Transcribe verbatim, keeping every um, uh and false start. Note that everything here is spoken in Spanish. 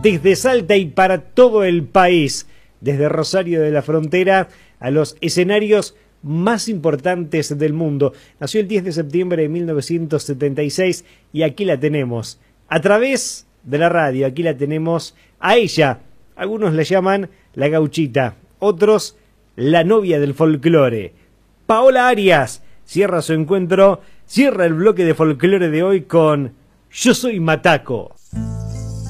desde Salta y para todo el país, desde Rosario de la Frontera a los escenarios más importantes del mundo. Nació el diez de septiembre de mil novecientos setenta y seis y aquí la tenemos, a través de la radio, aquí la tenemos a ella. Algunos la llaman la gauchita, otros la novia del folclore. Paola Arias cierra su encuentro, cierra el bloque de folclore de hoy con Yo soy Mataco.